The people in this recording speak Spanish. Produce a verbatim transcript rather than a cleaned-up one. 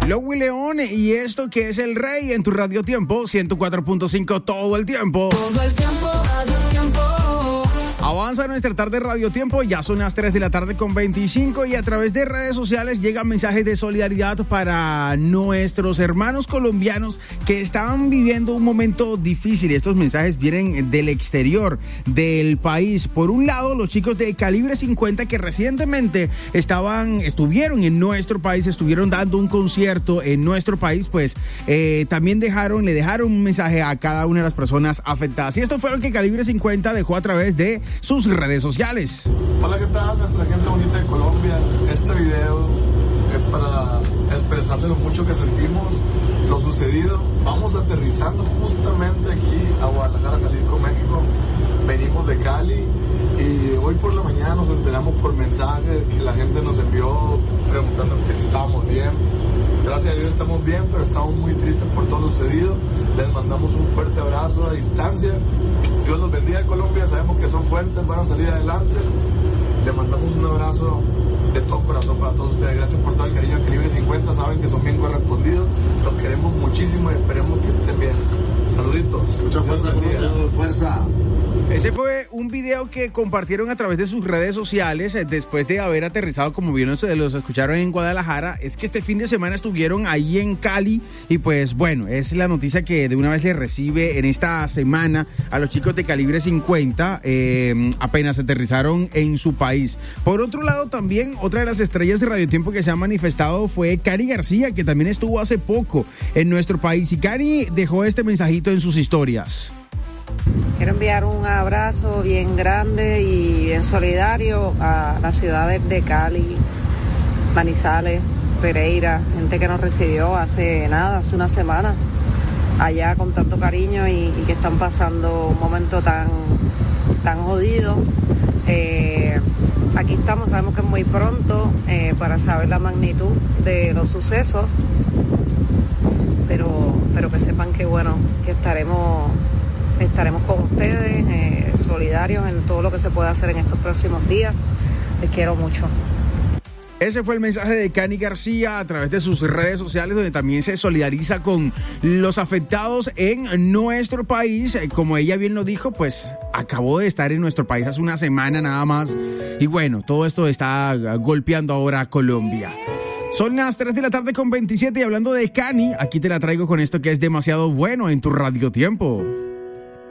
Lowy León y esto que es El Rey en tu Radio Tiempo, ciento cuatro punto cinco todo el tiempo. Todo el tiempo, Radio Tiempo. Avanza nuestra tarde Radio Tiempo, ya son las tres de la tarde con veinticinco y a través de redes sociales llegan mensajes de solidaridad para nuestros hermanos colombianos que estaban viviendo un momento difícil. Estos mensajes vienen del exterior del país. Por un lado, los chicos de Calibre cincuenta que recientemente estaban, estuvieron en nuestro país, estuvieron dando un concierto en nuestro país, pues eh, también dejaron, le dejaron un mensaje a cada una de las personas afectadas. Y esto fue lo que Calibre cincuenta dejó a través de sus redes sociales. Hola, ¿qué tal? Nuestra gente bonita de Colombia. Este video es para expresarle lo mucho que sentimos, lo sucedido. Vamos aterrizando justamente aquí a Guadalajara, Jalisco, México. Venimos de Cali y hoy por la mañana nos enteramos por mensaje que la gente nos envió preguntando que si estábamos bien. Gracias a Dios estamos bien, pero estamos muy tristes por todo lo sucedido. Les mandamos un fuerte abrazo a distancia. Dios los bendiga de Colombia, sabemos que son fuertes, van a salir adelante. Les mandamos un abrazo de todo corazón para todos ustedes. Gracias por todo el cariño de Calibre cincuenta, saben que son bien correspondidos. Los queremos muchísimo y esperemos que estén bien. Saluditos. Mucha fuerza, fuerza. Ese fue un video que compartieron a través de sus redes sociales eh, después de haber aterrizado, como bien los, los escucharon en Guadalajara. Es que este fin de semana estuvieron ahí en Cali y pues bueno, es la noticia que de una vez les recibe en esta semana a los chicos de Calibre cincuenta, eh, apenas aterrizaron en su país. Por otro lado también, otra de las estrellas de Radio Tiempo que se ha manifestado fue Cani García, que también estuvo hace poco en nuestro país y Cani dejó este mensajito en sus historias. Quiero enviar un abrazo bien grande y bien solidario a las ciudades de Cali, Manizales, Pereira, gente que nos recibió hace nada, hace una semana, allá con tanto cariño y, y que están pasando un momento tan, tan jodido. Eh, aquí estamos, sabemos que es muy pronto eh, para saber la magnitud de los sucesos, pero, pero que sepan que bueno, que estaremos... Estaremos con ustedes, eh, solidarios en todo lo que se pueda hacer en estos próximos días. Les quiero mucho. Ese fue el mensaje de Cani García a través de sus redes sociales, donde también se solidariza con los afectados en nuestro país. Como ella bien lo dijo, pues acabó de estar en nuestro país hace una semana nada más. Y bueno, todo esto está golpeando ahora a Colombia. Son las tres de la tarde con veintisiete y hablando de Cani, aquí te la traigo con esto que es demasiado bueno en tu Radio Tiempo.